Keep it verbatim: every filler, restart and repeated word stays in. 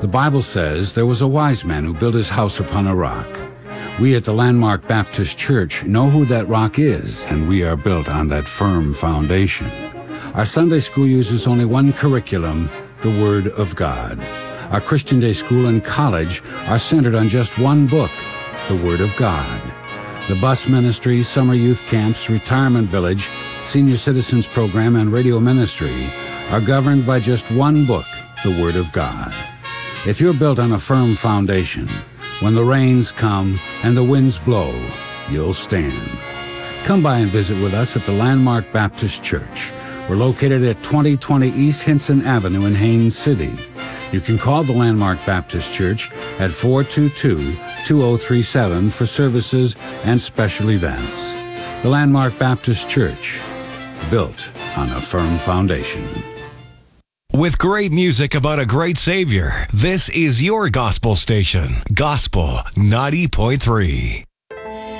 The Bible says there was a wise man who built his house upon a rock. We at the Landmark Baptist Church know who that rock is, and we are built on that firm foundation. Our Sunday school uses only one curriculum, the Word of God. Our Christian Day School and college are centered on just one book, the Word of God. The bus ministry, summer youth camps, retirement village, senior citizens program, and radio ministry are governed by just one book, the Word of God. If you're built on a firm foundation, when the rains come and the winds blow, you'll stand. Come by and visit with us at the Landmark Baptist Church. We're located at twenty twenty East Hinson Avenue in Haines City. You can call the Landmark Baptist Church at four two two, two zero three seven for services and special events. The Landmark Baptist Church, built on a firm foundation. With great music about a great Savior, this is your gospel station, Gospel ninety point three.